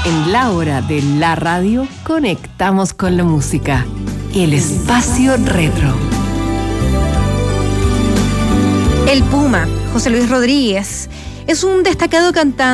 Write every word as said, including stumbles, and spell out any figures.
En la hora de la radio, conectamos con la música. El espacio retro. El Puma, José Luis Rodríguez, es un destacado cantante